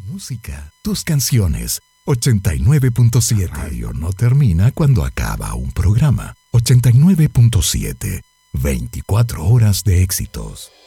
música, tus canciones. 89.7. Radio no termina cuando acaba un programa. 89.7. 24 horas de éxitos.